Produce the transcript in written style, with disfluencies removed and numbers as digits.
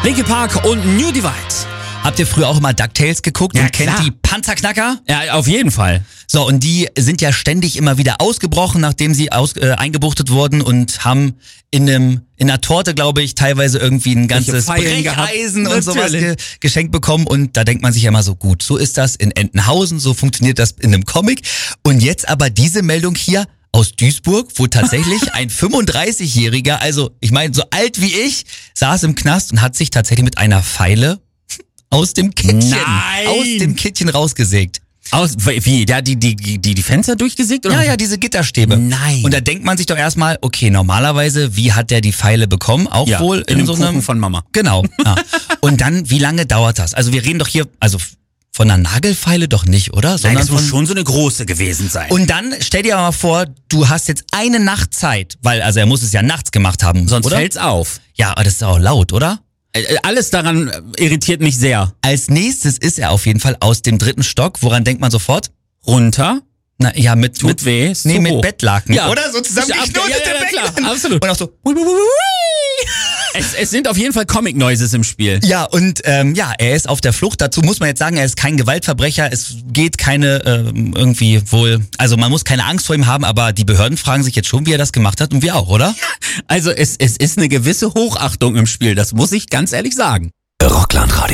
Linkin Park und New Divide. Habt ihr früher auch immer DuckTales geguckt und kennt die Panzerknacker? Ja, auf jeden Fall. So, und die sind ja ständig immer wieder ausgebrochen, nachdem sie eingebuchtet wurden und haben in einer Torte, glaube ich, teilweise irgendwie ein ganzes Brecheisen und sowas geschenkt bekommen. Und da denkt man sich ja immer so, gut, so ist das in Entenhausen, so funktioniert das in einem Comic. Und jetzt aber diese Meldung hier aus Duisburg, wo tatsächlich ein 35-Jähriger, also ich meine so alt wie ich, saß im Knast und hat sich tatsächlich mit einer Feile aus dem Kittchen rausgesägt. Wie? Der hat die Fenster durchgesägt? Oder? Ja, diese Gitterstäbe. Nein. Und da denkt man sich doch erstmal, okay, normalerweise, wie hat der die Pfeile bekommen? Auch wohl in einem Kuchen von Mama. Genau. Ja. Und dann, wie lange dauert das? Also wir reden doch hier, also von einer Nagelfeile doch nicht, oder? Nein, das muss schon so eine große gewesen sein. Und dann stell dir mal vor, du hast jetzt eine Nacht Zeit, weil, also er muss es ja nachts gemacht haben. Sonst oder? fällt's auf. Ja, aber das ist auch laut, oder? Alles daran irritiert mich sehr. Als nächstes ist er auf jeden Fall aus dem 3. Stock. Woran denkt man sofort? Runter? Na ja, mit weh. Nee, mit Bettlaken. Ja. Oder? So zusammengeknotete Bettlaken. Klar, absolut. Und auch so. Es sind auf jeden Fall Comic-Noises im Spiel. Ja, und er ist auf der Flucht. Dazu muss man jetzt sagen, er ist kein Gewaltverbrecher. Es geht keine irgendwie wohl, also man muss keine Angst vor ihm haben, aber die Behörden fragen sich jetzt schon, wie er das gemacht hat und wir auch, oder? Also es ist eine gewisse Hochachtung im Spiel, das muss ich ganz ehrlich sagen. Rockland Radio.